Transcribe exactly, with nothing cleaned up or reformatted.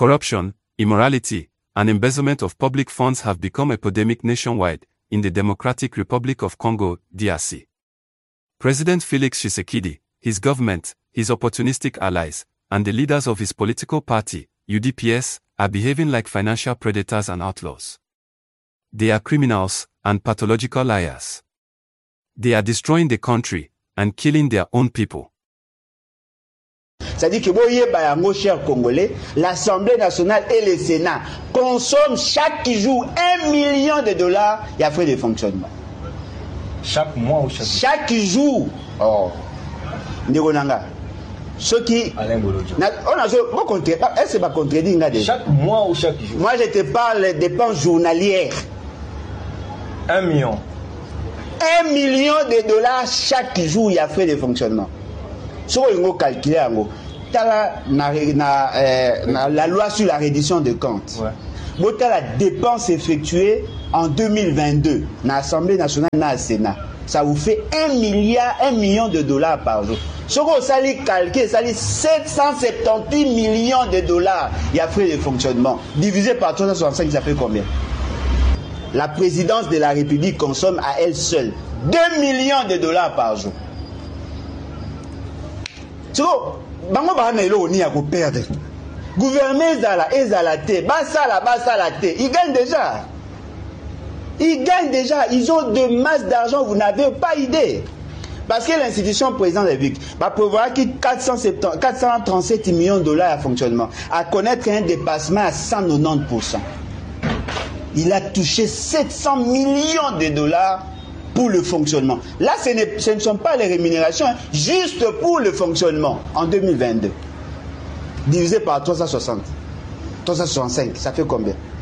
Corruption, immorality, and embezzlement of public funds have become epidemic nationwide, in the Democratic Republic of Congo, D R C. President Felix Tshisekedi, his government, his opportunistic allies, and the leaders of his political party, U D P S, are behaving like financial predators and outlaws. They are criminals and pathological liars. They are destroying the country and killing their own people. C'est-à-dire que vous chers Congolais, l'Assemblée nationale et le Sénat consomment chaque jour un million de dollars et frais de fonctionnement. Chaque mois ou chaque jour? Chaque jour. Oh. Ndigonanga. Ce qui. Alain Bolodjo. On a est-ce que pas contredit déjà? Chaque mois ou chaque jour? Moi je te parle des dépenses journalières. Un million. Un million de dollars chaque jour il y a frais de fonctionnement. Si vous calculez, la loi sur la reddition de comptes, ouais. La dépense effectuée en deux mille vingt-deux dans l'Assemblée nationale et dans le Sénat, ça vous fait un milliard, un million de dollars par jour. Si vous calculez, ça dit sept cent soixante-dix millions de dollars, il y a frais de fonctionnement. Divisé par trois cent soixante-cinq, ça fait combien? La présidence de la République consomme à elle seule deux millions de dollars par jour. So, bango bana elo ni ya ko perdre. Gouvernement ezala ezala te, basala basala te. Ils gagnent déjà. Ils gagnent déjà, ils ont de masse d'argent, vous n'avez pas idée. Parce que l'institution président de la République va prévoir que quatre cent trente-sept millions de dollars à fonctionnement, à connaître un dépassement à cent quatre-vingt-dix pour cent. Il a touché sept cents millions de dollars pour le fonctionnement. Là, ce, ce ne sont pas les rémunérations, hein, juste pour le fonctionnement en deux mille vingt-deux. Divisé par trois cent soixante, trois cent soixante-cinq, ça fait combien?